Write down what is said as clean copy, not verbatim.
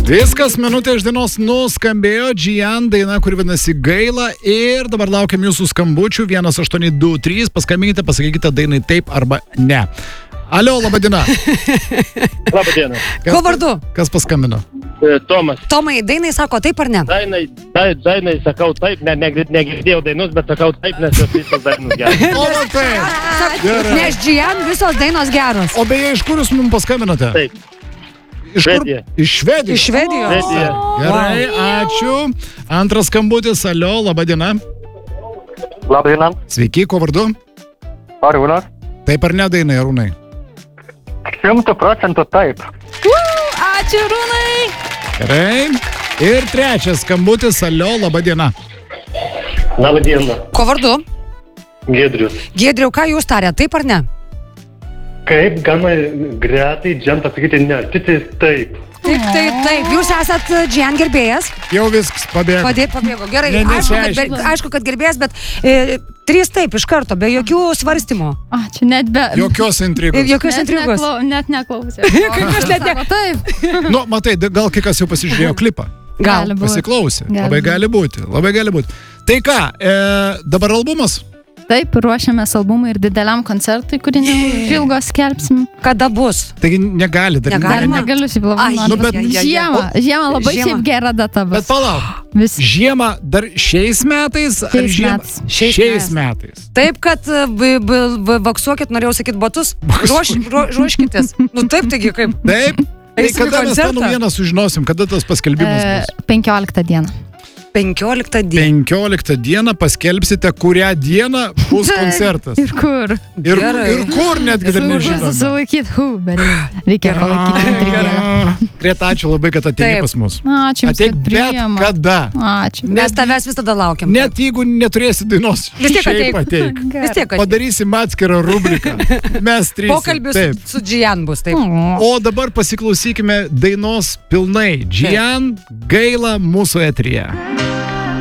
Viskas, minutė iš dainos nuskambėjo, Gian daina, kuri vadinasi Gaila, ir dabar laukiam jūsų skambučių 1823, paskambinkite, pasakykite dainai taip arba ne. Alio, laba diena. Labą dieną. Kuo vardu? Kas paskambino? Tomas. Tomai, dainai sako taip ar ne? Dainai sakau taip, negirdėjau dainos, bet sakau taip, nes jos visos dainos geros. O, taip. Gerai. Nes Gian visos dainos geros. O beje, iš kur jūs mums paskambinote? Taip. Iš kur? Švedija. Iš Švedijos. Iš Švedijos. Švedija. Gerai, ačiū. Antras skambutis, alio, laba diena. Labą dieną. Sveiki, kuo vardu? Arūnas. Taip ar ne dainai, Arūnai? 100% taip. Ačiū, Rūnai. Gerai. Ir trečias skambutis, alio, laba diena. Labą dieną. Kuo vardu? Giedrius. Giedriau, ką jūs tarė, taip ar ne? Kaip gana greitai džem pasakyti ne, tik taip. Taip. Jūs esat Gian gerbėjas. Jau viskas, pabėgo. Pabėgo. Gerai, Ne, aišku, kad gerbėjas, bet 3 taip iš karto, be jokių svarstymų. Čia net be... Jokios intrigos. Jokios intrigos. Net neklausė. Aš net ne... Taip. Nu, matai, gal kai kas jau pasižiūrėjo klipą. Gal. Pasiklausė. Gali Labai gali būti. Tai ką, dabar albumas? Taip, ruošiamės albumui ir dideliam koncertui, kurį neužilgo skelbsim. Kada bus? Taigi negali dar. Dar negaliu šiaip labai. Ai, nu, bet Žiemą labai Žiemą. šiaip gera data bus. Bet palauk. Vis. Žiemą dar šiais metais? Ar Šiais metais. Šiais metais. Taip, kad vaksuokit, norėjau sakyti, batus. Ruoškitės. Nu taip, taigi kaip. Taip? Tai Eisim į kada mes tą koncertą? naujieną sužinosim, kada tas paskelbimas bus? 15 dieną. 15 dieną. 15 dieną paskelbsite, kurią dieną bus koncertas. Ir kur? Ir kur netgi dar nežinome. Susilaikyti, bet reikia palaikyti intrigėlę. Greta, ačiū labai, kad atėjai Taip. pas mus. Ačiū jums, Ateik kad bet priėmė. kada. Ačiū. Mes tavęs vis tada laukiam. Net jeigu neturėsi dainos, Vis tiek šiaip ateik. ateik. Vis tiek, kad Padarysim atskirą rubriką. Mes trys. pokalbis su Gian bus, taip. O dabar pasiklausykime dainos pilnai. Gian Gaila mūsų eteryje.